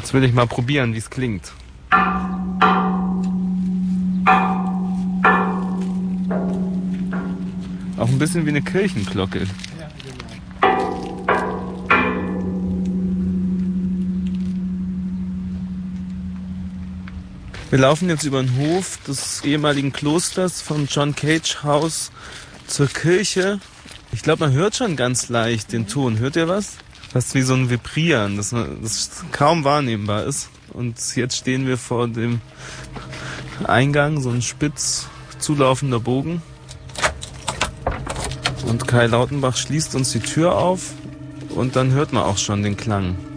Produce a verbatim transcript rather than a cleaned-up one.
Jetzt will ich mal probieren, wie es klingt. Auch ein bisschen wie eine Kirchenglocke. Wir laufen jetzt über den Hof des ehemaligen Klosters vom John Cage Haus zur Kirche. Ich glaube, man hört schon ganz leicht den Ton. Hört ihr was? Fast wie so ein Vibrieren, das, das kaum wahrnehmbar ist. Und jetzt stehen wir vor dem Eingang, so ein spitz zulaufender Bogen. Und Kai Lautenbach schließt uns die Tür auf und dann hört man auch schon den Klang.